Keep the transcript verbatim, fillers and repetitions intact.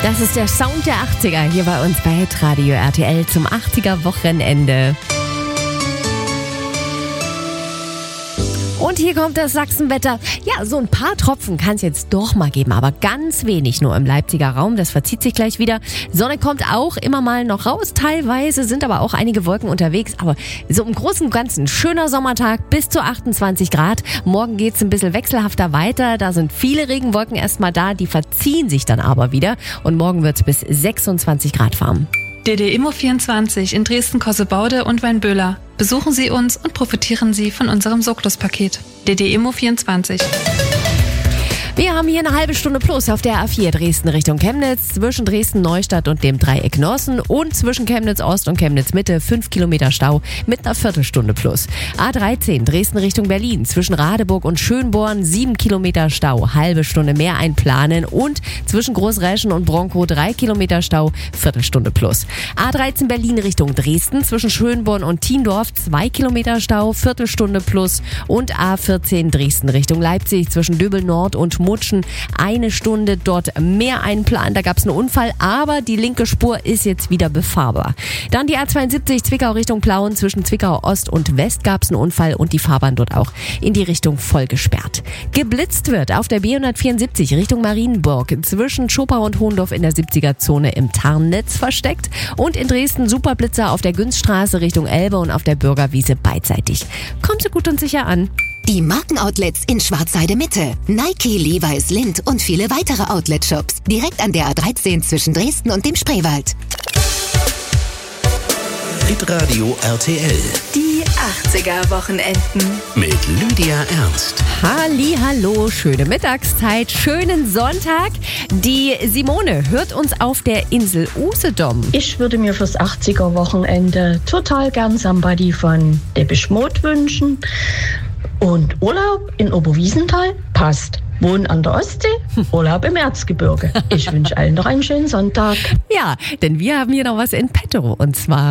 Das ist der Sound der achtziger hier bei uns bei Hitradio R T L zum achtziger-Wochenende. Und hier kommt das Sachsenwetter. Ja, so ein paar Tropfen kann es jetzt doch mal geben, aber ganz wenig nur im Leipziger Raum. Das verzieht sich gleich wieder. Sonne kommt auch immer mal noch raus. Teilweise sind aber auch einige Wolken unterwegs. Aber so im Großen und Ganzen schöner Sommertag bis zu achtundzwanzig Grad. Morgen geht's ein bisschen wechselhafter weiter. Da sind viele Regenwolken erstmal da. Die verziehen sich dann aber wieder. Und morgen wird's bis sechsundzwanzig Grad warm. D D Immo vierundzwanzig in Dresden-Kossebaude und Weinböhler. Besuchen Sie uns und profitieren Sie von unserem Soklos-Paket. D D Immo vierundzwanzig. Wir haben hier eine halbe Stunde plus auf der A vier Dresden Richtung Chemnitz, zwischen Dresden-Neustadt und dem Dreieck Nossen und zwischen Chemnitz-Ost und Chemnitz-Mitte fünf Kilometer Stau mit einer Viertelstunde plus. A dreizehn Dresden Richtung Berlin, zwischen Radeburg und Schönborn sieben Kilometer Stau, halbe Stunde mehr einplanen und zwischen Großräschen und Bronkow drei Kilometer Stau, Viertelstunde plus. A dreizehn Berlin Richtung Dresden, zwischen Schönborn und Thiendorf zwei Kilometer Stau, Viertelstunde plus und A vierzehn Dresden Richtung Leipzig, zwischen Döbel Nord und Mutschen eine Stunde dort mehr einplanen. Da gab es einen Unfall, aber die linke Spur ist jetzt wieder befahrbar. Dann die A zweiundsiebzig Zwickau Richtung Plauen, zwischen Zwickau Ost und West gab es einen Unfall und die Fahrbahn dort auch in die Richtung voll gesperrt. Geblitzt wird auf der B hundertvierundsiebzig Richtung Marienburg, zwischen Schopau und Hohendorf in der siebziger-Zone im Tarnnetz versteckt und in Dresden Superblitzer auf der Günzstraße Richtung Elbe und auf der Bürgerwiese beidseitig. Kommen Sie gut und sicher an. Die Markenoutlets in Schwarzheide Mitte. Nike, Levi's, Lindt und viele weitere Outlet-Shops. Direkt an der A dreizehn zwischen Dresden und dem Spreewald. Hitradio R T L. Die achtziger-Wochenenden. Mit Lydia Ernst. Hallihallo, schöne Mittagszeit, schönen Sonntag. Die Simone hört uns auf der Insel Usedom. Ich würde mir fürs achtziger-Wochenende total gern Somebody von Depeche Mode wünschen. Und Urlaub in Oberwiesenthal passt. Wohnen an der Ostsee, Urlaub im Erzgebirge. Ich wünsche allen noch einen schönen Sonntag. Ja, denn wir haben hier noch was in petto und zwar